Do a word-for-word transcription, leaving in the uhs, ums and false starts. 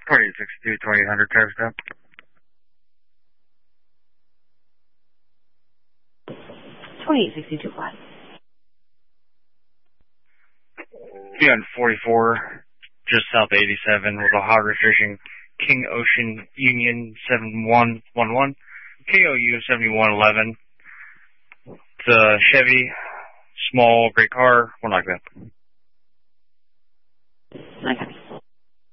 twenty-eight sixty-two, twenty-eight hundred, traffic stop. twenty-eight sixty-two, fly. Be on forty-four, just south of eighty-seven, with a hog restriction, King Ocean Union seven one one one, K O U seventy-one eleven. It's a Chevy, small, great car, one like that. Okay.